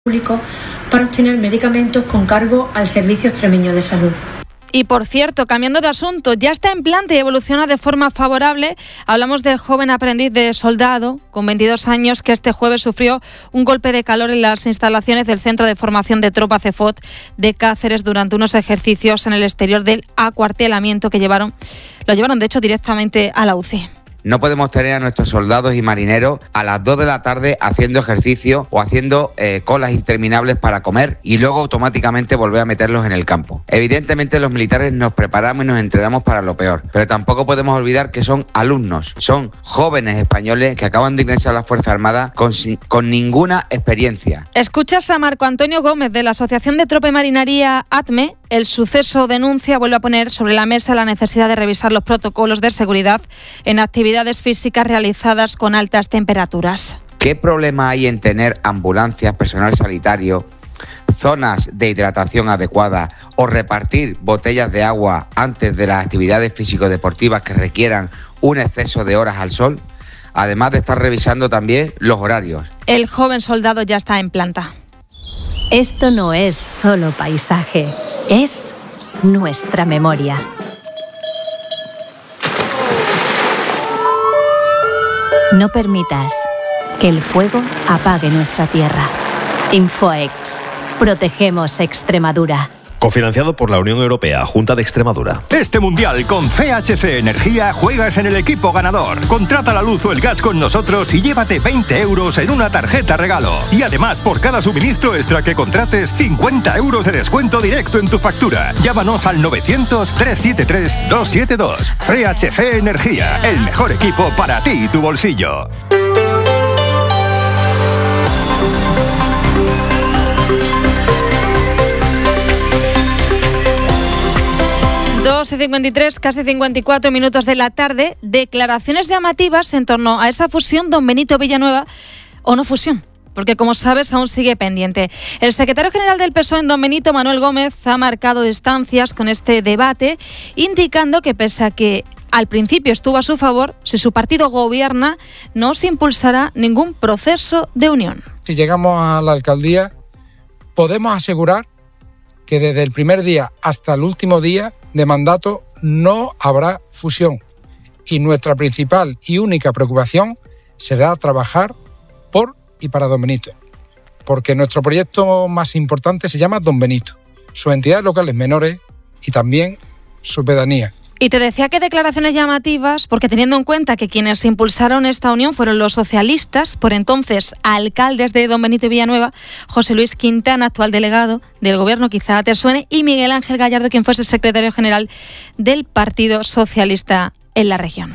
público para obtener medicamentos con cargo al Servicio Extremeño de Salud. Y por cierto, cambiando de asunto, ya está en planta y evoluciona de forma favorable. Hablamos del joven aprendiz de soldado con 22 años que este jueves sufrió un golpe de calor en las instalaciones del Centro de Formación de Tropa CEFOT de Cáceres durante unos ejercicios en el exterior del acuartelamiento que lo llevaron de hecho directamente a la UCI. No podemos tener a nuestros soldados y marineros a las 2 de la tarde haciendo ejercicio o haciendo colas interminables para comer y luego automáticamente volver a meterlos en el campo. Evidentemente los militares nos preparamos y nos entrenamos para lo peor, pero tampoco podemos olvidar que son alumnos, son jóvenes españoles que acaban de ingresar a las Fuerzas Armadas con ninguna experiencia. Escuchas a Marco Antonio Gómez de la Asociación de Tropa y Marinaría ATME. El suceso denuncia vuelve a poner sobre la mesa la necesidad de revisar los protocolos de seguridad en actividades físicas realizadas con altas temperaturas. ¿Qué problema hay en tener ambulancias, personal sanitario, zonas de hidratación adecuada o repartir botellas de agua antes de las actividades físico-deportivas que requieran un exceso de horas al sol? Además de estar revisando también los horarios. El joven soldado ya está en planta. Esto no es solo paisaje, es nuestra memoria. No permitas que el fuego apague nuestra tierra. Infoex. Protegemos Extremadura. Cofinanciado por la Unión Europea, Junta de Extremadura. Este mundial con CHC Energía juegas en el equipo ganador. Contrata la luz o el gas con nosotros y llévate 20 euros en una tarjeta regalo. Y además, por cada suministro extra que contrates, 50 euros de descuento directo en tu factura. Llámanos al 900-373-272. CHC Energía, el mejor equipo para ti y tu bolsillo. Y 53, casi 54 minutos de la tarde. Declaraciones llamativas en torno a esa fusión Don Benito Villanueva o no fusión, porque como sabes aún sigue pendiente. El secretario general del PSOE en Don Benito, Manuel Gómez, ha marcado distancias con este debate, indicando que pese a que al principio estuvo a su favor, si su partido gobierna, no se impulsará ningún proceso de unión. Si llegamos a la alcaldía, podemos asegurar que desde el primer día hasta el último día de mandato no habrá fusión y nuestra principal y única preocupación será trabajar por y para Don Benito, porque nuestro proyecto más importante se llama Don Benito, sus entidades locales menores y también su pedanía. Y te decía que declaraciones llamativas, porque teniendo en cuenta que quienes impulsaron esta unión fueron los socialistas, por entonces alcaldes de Don Benito y Villanueva, José Luis Quintana, actual delegado del gobierno, quizá te suene, y Miguel Ángel Gallardo, quien fuese secretario general del Partido Socialista en la región.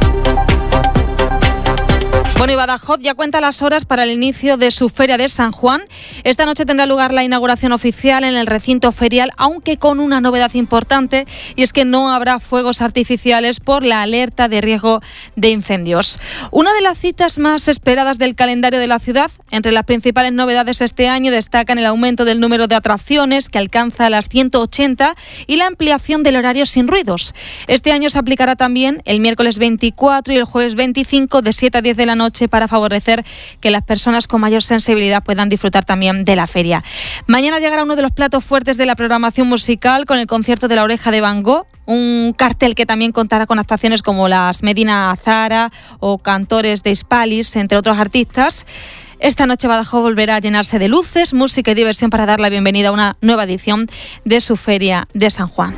Bueno, y Badajoz ya cuenta las horas para el inicio de su Feria de San Juan. Esta noche tendrá lugar la inauguración oficial en el recinto ferial, aunque con una novedad importante, y es que no habrá fuegos artificiales por la alerta de riesgo de incendios. Una de las citas más esperadas del calendario de la ciudad. Entre las principales novedades este año destacan el aumento del número de atracciones, que alcanza las 180, y la ampliación del horario sin ruidos. Este año se aplicará también el miércoles 24 y el jueves 25 de 7 a 10 de la noche para favorecer que las personas con mayor sensibilidad puedan disfrutar también de la feria. Mañana llegará uno de los platos fuertes de la programación musical con el concierto de La Oreja de Van Gogh, un cartel que también contará con actuaciones como las Medina Zara o Cantores de Hispalis, entre otros artistas. Esta noche Badajoz volverá a llenarse de luces, música y diversión para dar la bienvenida a una nueva edición de su Feria de San Juan.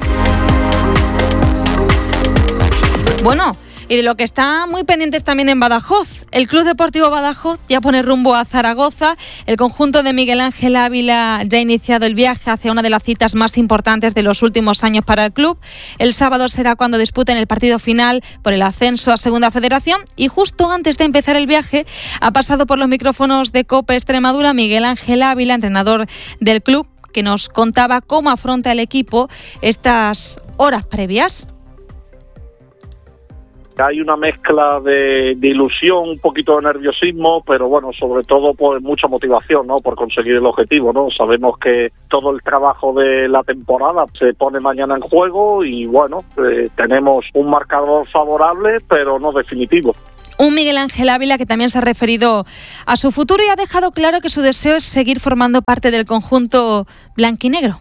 Bueno, y de lo que está muy pendientes también en Badajoz, el Club Deportivo Badajoz ya pone rumbo a Zaragoza. El conjunto de Miguel Ángel Ávila ya ha iniciado el viaje hacia una de las citas más importantes de los últimos años para el club. El sábado será cuando disputen el partido final por el ascenso a Segunda Federación, y justo antes de empezar el viaje ha pasado por los micrófonos de COPE Extremadura Miguel Ángel Ávila, entrenador del club, que nos contaba cómo afronta el equipo estas horas previas. Hay una mezcla de ilusión, un poquito de nerviosismo, pero bueno, sobre todo pues mucha motivación, ¿no?, por conseguir el objetivo, ¿no? Sabemos que todo el trabajo de la temporada se pone mañana en juego y bueno, tenemos un marcador favorable, pero no definitivo. Un Miguel Ángel Ávila que también se ha referido a su futuro y ha dejado claro que su deseo es seguir formando parte del conjunto blanquinegro.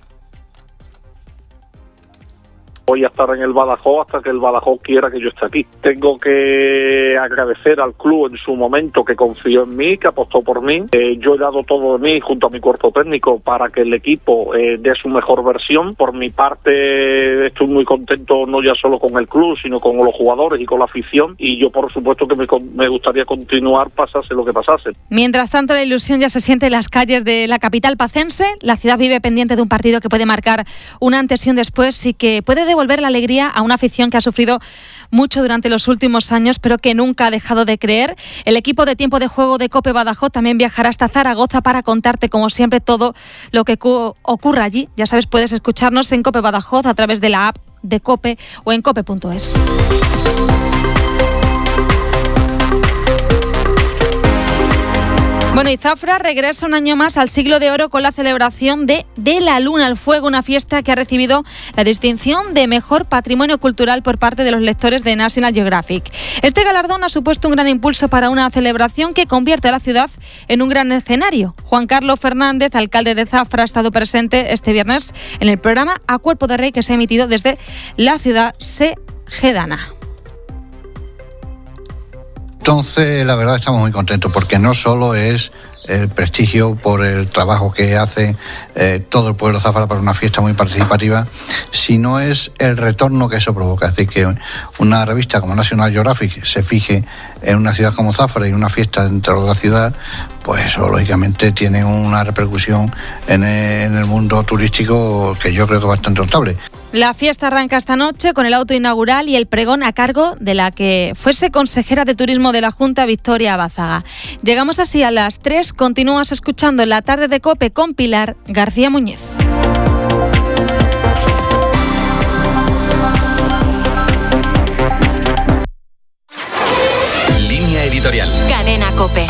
Voy a estar en el Badajoz hasta que el Badajoz quiera que yo esté aquí. Tengo que agradecer al club en su momento que confió en mí, que apostó por mí. Yo he dado todo de mí junto a mi cuerpo técnico para que el equipo dé su mejor versión. Por mi parte estoy muy contento no ya solo con el club, sino con los jugadores y con la afición. Y yo por supuesto que me gustaría continuar pasase lo que pasase. Mientras tanto, la ilusión ya se siente en las calles de la capital pacense. La ciudad vive pendiente de un partido que puede marcar un antes y un después y que puede devolver la alegría a una afición que ha sufrido mucho durante los últimos años, pero que nunca ha dejado de creer. El equipo de tiempo de juego de COPE Badajoz también viajará hasta Zaragoza para contarte, como siempre, todo lo que ocurra allí. Ya sabes, puedes escucharnos en COPE Badajoz a través de la app de COPE o en cope.es. Bueno, y Zafra regresa un año más al Siglo de Oro con la celebración de la Luna al Fuego, una fiesta que ha recibido la distinción de Mejor Patrimonio Cultural por parte de los lectores de National Geographic. Este galardón ha supuesto un gran impulso para una celebración que convierte a la ciudad en un gran escenario. Juan Carlos Fernández, alcalde de Zafra, ha estado presente este viernes en el programa A Cuerpo de Rey que se ha emitido desde la ciudad segedana. Entonces, la verdad, estamos muy contentos porque no solo es el prestigio por el trabajo que hace todo el pueblo de Zafra para una fiesta muy participativa, sino es el retorno que eso provoca. Es decir, que una revista como National Geographic se fije en una ciudad como Zafra y una fiesta dentro de la ciudad, pues eso lógicamente tiene una repercusión en el mundo turístico que yo creo que es bastante notable. La fiesta arranca esta noche con el auto inaugural y el pregón a cargo de la que fuese consejera de Turismo de la Junta, Victoria Abázaga. Llegamos así a las 3. Continúas escuchando en la tarde de COPE con Pilar García Muñez. Línea editorial. Cadena COPE.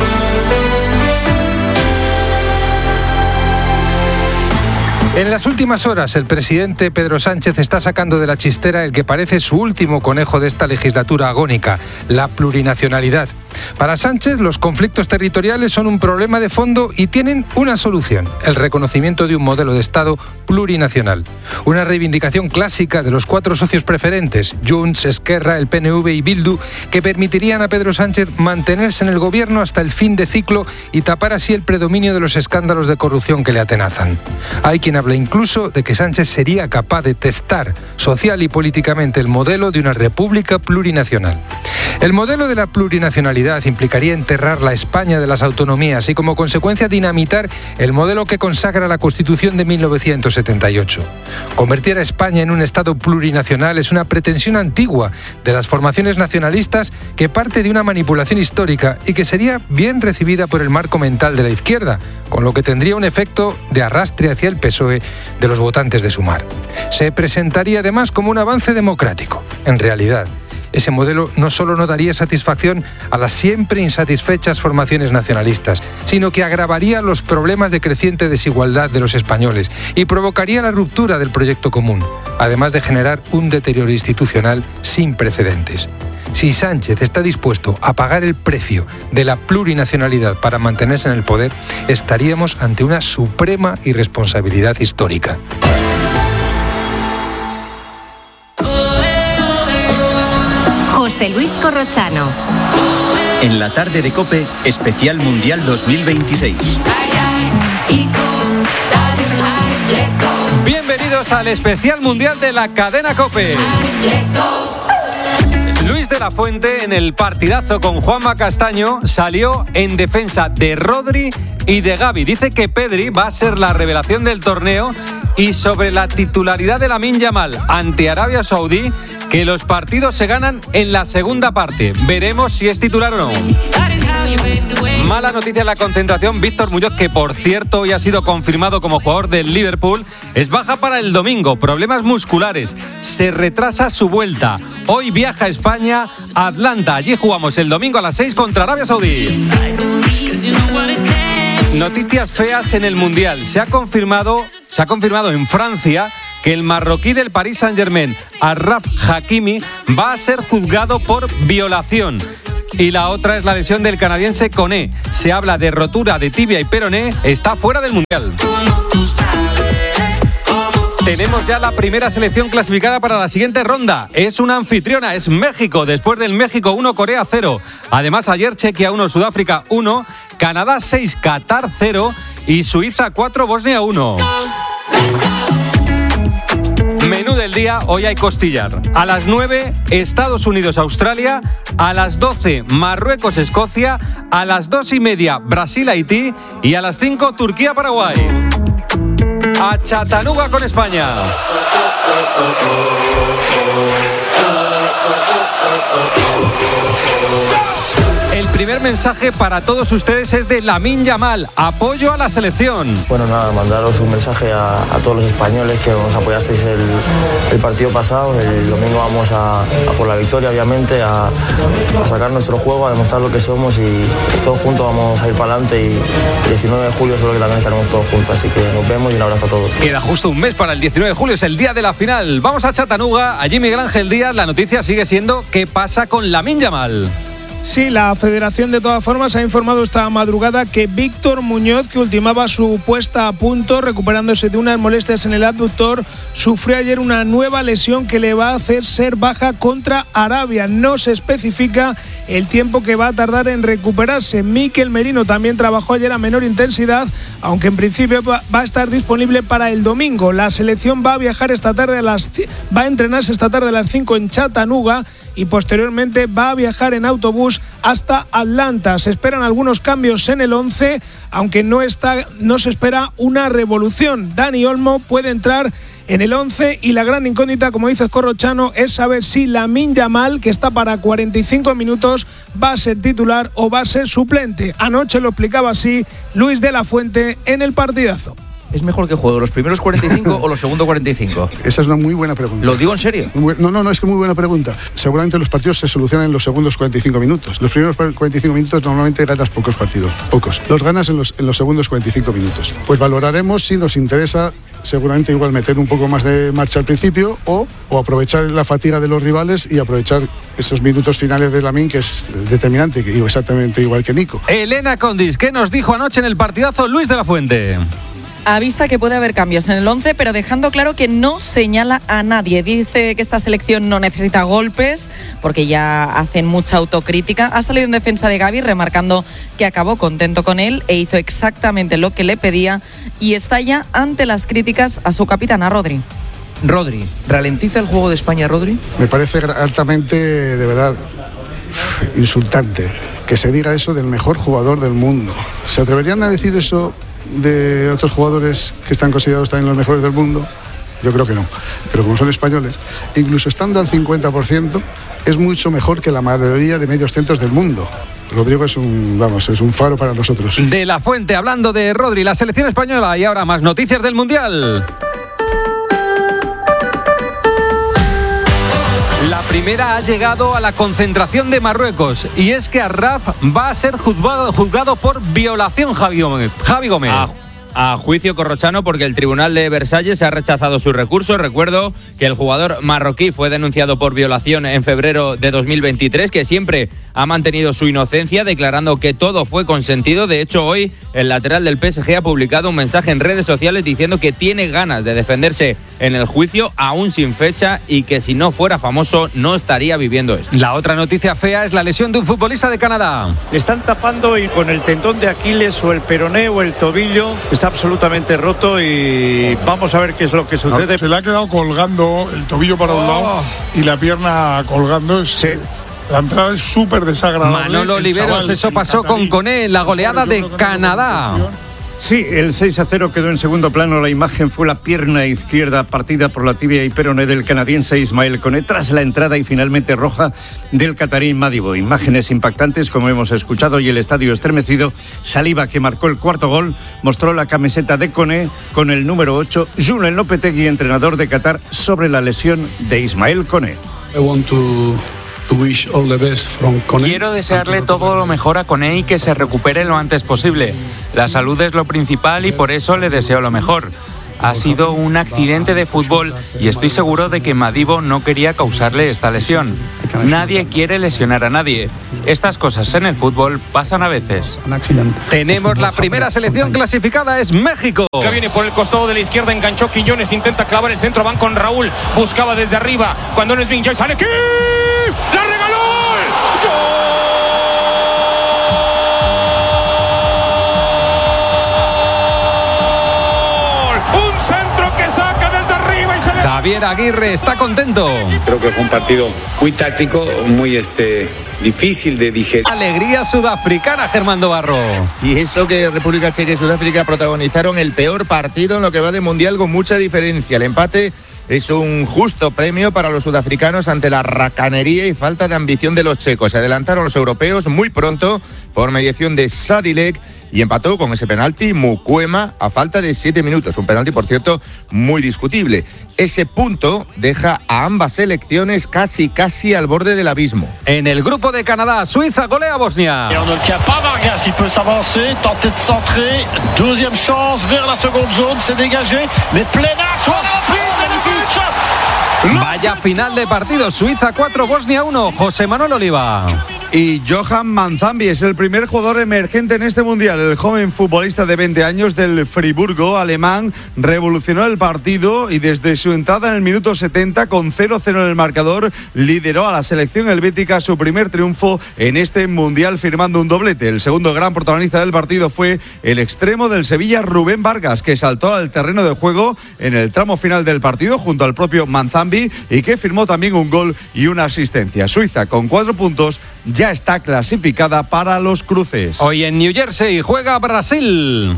En las últimas horas, el presidente Pedro Sánchez está sacando de la chistera el que parece su último conejo de esta legislatura agónica, la plurinacionalidad. Para Sánchez, los conflictos territoriales son un problema de fondo y tienen una solución: el reconocimiento de un modelo de Estado plurinacional. Una reivindicación clásica de los 4 socios preferentes, Junts, Esquerra, el PNV y Bildu, que permitirían a Pedro Sánchez mantenerse en el gobierno hasta el fin de ciclo y tapar así el predominio de los escándalos de corrupción que le atenazan. Hay quien habla incluso de que Sánchez sería capaz de testar social y políticamente el modelo de una república plurinacional. El modelo de la plurinacionalidad implicaría enterrar la España de las autonomías y, como consecuencia, dinamitar el modelo que consagra la Constitución de 1978. Convertir a España en un Estado plurinacional es una pretensión antigua de las formaciones nacionalistas que parte de una manipulación histórica y que sería bien recibida por el marco mental de la izquierda, con lo que tendría un efecto de arrastre hacia el PSOE de los votantes de Sumar. Se presentaría además como un avance democrático. En realidad, ese modelo no solo no daría satisfacción a las siempre insatisfechas formaciones nacionalistas, sino que agravaría los problemas de creciente desigualdad de los españoles y provocaría la ruptura del proyecto común, además de generar un deterioro institucional sin precedentes. Si Sánchez está dispuesto a pagar el precio de la plurinacionalidad para mantenerse en el poder, estaríamos ante una suprema irresponsabilidad histórica. José Luis Corrochano. En la tarde de COPE, especial Mundial 2026. Bienvenidos al especial Mundial de la cadena COPE. Luis de la Fuente, en el partidazo con Juanma Castaño, salió en defensa de Rodri y de Gavi. Dice que Pedri va a ser la revelación del torneo, y sobre la titularidad de Lamine Yamal ante Arabia Saudí, que los partidos se ganan en la segunda parte. Veremos si es titular o no. Mala noticia en la concentración. Víctor Muñoz, que por cierto hoy ha sido confirmado como jugador del Liverpool, es baja para el domingo. Problemas musculares. Se retrasa su vuelta. Hoy viaja a España, a Atlanta. Allí jugamos el domingo a las 6 contra Arabia Saudí. Noticias feas en el Mundial. Se ha confirmado en Francia que el marroquí del Paris Saint-Germain, Achraf Hakimi, va a ser juzgado por violación. y la otra es la lesión del canadiense Koné. Se habla de rotura de tibia y peroné, está fuera del Mundial. Tenemos ya la primera selección clasificada para la siguiente ronda. Es una anfitriona, es México, después del México 1, Corea 0. Además, ayer Chequia 1, Sudáfrica 1, Canadá 6, Qatar 0 y Suiza 4, Bosnia 1. Menú del día, hoy hay costillar. A las 9, Estados Unidos-Australia. A las 12, Marruecos-Escocia. A las 2:30, Brasil-Haití. Y a las 5, Turquía-Paraguay. A Chattanooga con España. El primer mensaje para todos ustedes es de Lamine Yamal, apoyo a la selección. Bueno, nada, mandaros un mensaje a todos los españoles que nos apoyasteis el partido pasado. El domingo vamos a por la victoria, obviamente, a sacar nuestro juego, a demostrar lo que somos y todos juntos vamos a ir para adelante. Y el 19 de julio seguro que también estaremos todos juntos, así que nos vemos y un abrazo a todos. Queda justo un mes para el 19 de julio, es el día de la final. Vamos a Chattanooga, allí Miguel Ángel Díaz. La noticia sigue siendo ¿qué pasa con Lamine Yamal? Sí, la Federación de todas formas ha informado esta madrugada que Víctor Muñoz, que ultimaba su puesta a punto recuperándose de unas molestias en el abductor, sufrió ayer una nueva lesión que le va a hacer ser baja contra Arabia. No se especifica el tiempo que va a tardar en recuperarse. Mikel Merino también trabajó ayer a menor intensidad, aunque en principio va a estar disponible para el domingo. La selección va a viajar esta tarde va a entrenarse esta tarde a las 5 en Chattanooga y posteriormente va a viajar en autobús hasta Atlanta. Se esperan algunos cambios en el 11, aunque no se espera una revolución. Dani Olmo puede entrar en el 11 y la gran incógnita, como dice Corrochano, es saber si Lamine Yamal, que está para 45 minutos, va a ser titular o va a ser suplente. Anoche lo explicaba así Luis de la Fuente en el partidazo. ¿Es mejor que juegue los primeros 45 o los segundos 45? Esa es una muy buena pregunta. ¿Lo digo en serio? No, es que muy buena pregunta. Seguramente los partidos se solucionan en los segundos 45 minutos. Los primeros 45 minutos normalmente ganas pocos partidos, pocos. Los ganas en los segundos 45 minutos. Pues valoraremos si nos interesa seguramente igual meter un poco más de marcha al principio o aprovechar la fatiga de los rivales y aprovechar esos minutos finales de Lamine, que es determinante, que exactamente igual que Nico. Elena Condis, ¿qué nos dijo anoche en el partidazo Luis de la Fuente? Avisa que puede haber cambios en el 11, pero dejando claro que no señala a nadie. Dice que esta selección no necesita golpes porque ya hacen mucha autocrítica. Ha salido en defensa de Gavi remarcando que acabó contento con él e hizo exactamente lo que le pedía y está ya ante las críticas a su capitana Rodri. Rodri, ¿ralentiza el juego de España, Rodri? Me parece altamente, de verdad, insultante que se diga eso del mejor jugador del mundo. ¿Se atreverían a decir eso de otros jugadores que están considerados también los mejores del mundo? Yo creo que no, pero como son españoles, incluso estando al 50%, es mucho mejor que la mayoría de medios centros del mundo. Rodrigo es un faro para nosotros. De la Fuente, hablando de Rodri, la selección española, y ahora más noticias del Mundial. La primera ha llegado a la concentración de Marruecos y es que Arraf va a ser juzgado por violación, Javi Gómez. A juicio Corrochano porque el Tribunal de Versalles ha rechazado su recurso. Recuerdo que el jugador marroquí fue denunciado por violación en febrero de 2023, que siempre ha mantenido su inocencia, declarando que todo fue consentido. De hecho, hoy el lateral del PSG ha publicado un mensaje en redes sociales diciendo que tiene ganas de defenderse en el juicio, aún sin fecha, y que si no fuera famoso no estaría viviendo esto. La otra noticia fea es la lesión de un futbolista de Canadá. Le están tapando y con el tendón de Aquiles o el peroné o el tobillo. Está absolutamente roto y vamos a ver qué es lo que sucede. Se le ha quedado colgando el tobillo para un lado y la pierna colgando. Sí. La entrada es súper desagradable. Manolo Oliveros, eso pasó con Koné, la goleada de Canadá. Sí, el 6-0 quedó en segundo plano. La imagen fue la pierna izquierda partida por la tibia y peroné del canadiense Ismael Koné tras la entrada y finalmente roja del catarí Madibo. Imágenes impactantes, como hemos escuchado, y el estadio estremecido. Saliba, que marcó el cuarto gol, mostró la camiseta de Koné con el número 8, Julen Lopetegui, entrenador de Qatar, sobre la lesión de Ismael Koné. Quiero desearle todo lo mejor a Koné y que se recupere lo antes posible. La salud es lo principal y por eso le deseo lo mejor. ha sido un accidente de fútbol y estoy seguro de que Madibo no quería causarle esta lesión. Nadie quiere lesionar a nadie. Estas cosas en el fútbol pasan a veces. Tenemos la primera selección clasificada, es México. Que viene por el costado de la izquierda, enganchó Quiñones, intenta clavar el centro, van con Raúl, buscaba desde arriba, cuando no es Minjoy, sale aquí, ¡la regaló! ¡Gol! Un centro que saca desde arriba y se le... Javier Aguirre está contento. Creo que fue un partido muy táctico, muy difícil de digerir. Alegría sudafricana, Germán Dobarro. Y eso que República Checa y Sudáfrica protagonizaron el peor partido en lo que va de Mundial con mucha diferencia. El empate es un justo premio para los sudafricanos ante la racanería y falta de ambición de los checos. Se adelantaron los europeos muy pronto por mediación de Sadilek y empató con ese penalti Mukwema a falta de 7 minutos. Un penalti, por cierto, muy discutible. Ese punto deja a ambas selecciones casi al borde del abismo. En el grupo de Canadá, Suiza golea a Bosnia. Et on ne le tient pas, Vargas, il peut s'avancer, tenter de centrer, deuxième chance vers la seconde zone, c'est dégagé, mais plein axe, oh la reprise, magnifique. Vaya final de partido, Suiza 4, Bosnia 1, José Manuel Oliva. Y Johan Manzambi es el primer jugador emergente en este mundial. El joven futbolista de 20 años del Friburgo alemán revolucionó el partido y desde su entrada en el minuto 70 con 0-0 en el marcador lideró a la selección helvética su primer triunfo en este mundial firmando un doblete. El segundo gran protagonista del partido fue el extremo del Sevilla, Rubén Vargas, que saltó al terreno de juego en el tramo final del partido junto al propio Manzambi y que firmó también un gol y una asistencia. Suiza con 4 puntos ya está clasificada para los cruces. Hoy en New Jersey juega Brasil.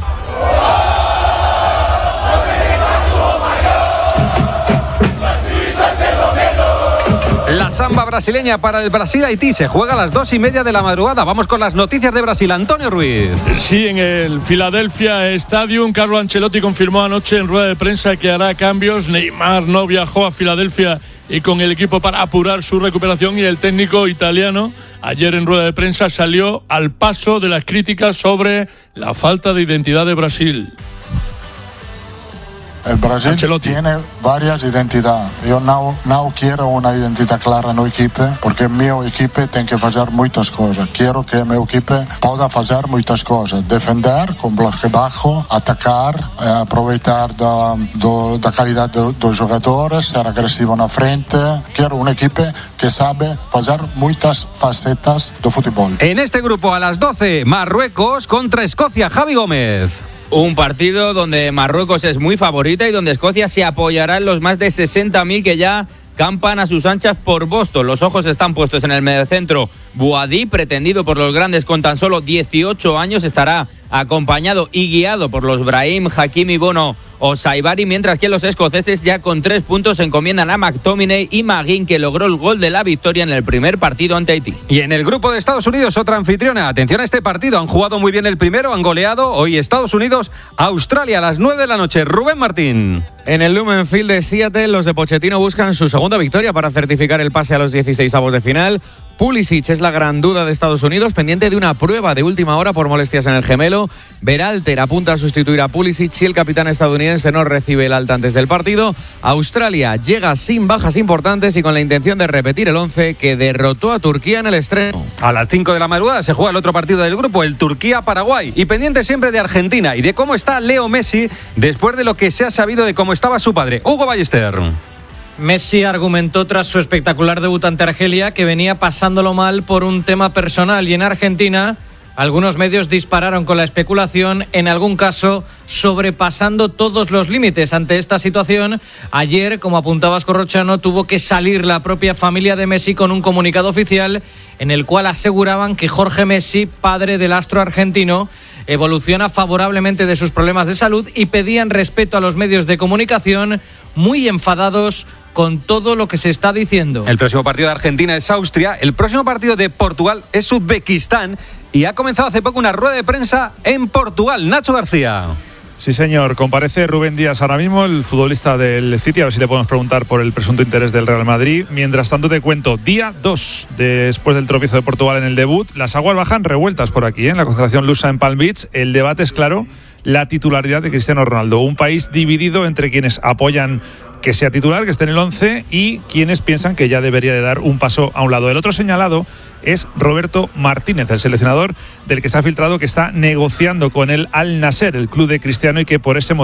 La samba brasileña para el Brasil-Haití se juega a las 2:30 de la madrugada. Vamos con las noticias de Brasil. Antonio Ruiz. Sí, en el Philadelphia Stadium, Carlo Ancelotti confirmó anoche en rueda de prensa que hará cambios. Neymar no viajó a Filadelfia y con el equipo para apurar su recuperación, y el técnico italiano ayer en rueda de prensa salió al paso de las críticas sobre la falta de identidad de Brasil. El Brasil tiene varias identidades. Yo no quiero una identidad clara en el equipo, porque mi equipo tiene que hacer muchas cosas. Quiero que mi equipo pueda hacer muchas cosas. Defender con bloque bajo, atacar, aprovechar la calidad de los jugadores, ser agresivo en la frente. Quiero un equipo que sabe hacer muchas facetas de fútbol. En este grupo a las 12, Marruecos contra Escocia, Javi Gómez. Un partido donde Marruecos es muy favorita y donde Escocia se apoyará en los más de 60.000 que ya campan a sus anchas por Boston. Los ojos están puestos en el mediocentro Boadí, pretendido por los grandes con tan solo 18 años. Estará acompañado y guiado por los Brahim, Hakimi, Bono o Saibari, mientras que los escoceses ya con 3 puntos se encomiendan a McTominay y Maguín, que logró el gol de la victoria en el primer partido ante Haití. Y en el grupo de Estados Unidos, otra anfitriona. Atención a este partido, han jugado muy bien el primero, han goleado. Hoy Estados Unidos, Australia a las 9 de la noche. Rubén Martín. En el Lumen Field de Seattle, los de Pochettino buscan su segunda victoria para certificar el pase a los 16avos de final. Pulisic es la gran duda de Estados Unidos, pendiente de una prueba de última hora por molestias en el gemelo. Berhalter apunta a sustituir a Pulisic si el capitán estadounidense no recibe el alta antes del partido. Australia llega sin bajas importantes y con la intención de repetir el 11 que derrotó a Turquía en el estreno. A las 5 de la madrugada se juega el otro partido del grupo, el Turquía-Paraguay. Y pendiente siempre de Argentina y de cómo está Leo Messi después de lo que se ha sabido de cómo estaba su padre, Hugo Ballester. Messi argumentó tras su espectacular debut ante Argelia que venía pasándolo mal por un tema personal, y en Argentina algunos medios dispararon con la especulación, en algún caso sobrepasando todos los límites. Ante esta situación, ayer, como apuntabas, Corrochano, tuvo que salir la propia familia de Messi con un comunicado oficial en el cual aseguraban que Jorge Messi, padre del astro argentino, evoluciona favorablemente de sus problemas de salud, y pedían respeto a los medios de comunicación, muy enfadados con todo lo que se está diciendo. El próximo partido de Argentina es Austria, el próximo partido de Portugal es Uzbekistán, y ha comenzado hace poco una rueda de prensa en Portugal. Nacho García. Sí, señor. Comparece Rubén Díaz ahora mismo, el futbolista del City. A ver si le podemos preguntar por el presunto interés del Real Madrid. Mientras tanto, te cuento, día 2 después del tropiezo de Portugal en el debut. Las aguas bajan revueltas por aquí, en la concentración lusa en Palm Beach. El debate es claro la titularidad de Cristiano Ronaldo. Un país dividido entre quienes apoyan que sea titular, que esté en el 11, y quienes piensan que ya debería de dar un paso a un lado. El otro señalado es Roberto Martínez, el seleccionador del que se ha filtrado que está negociando con el Al Nassr, el club de Cristiano, y que por ese motivo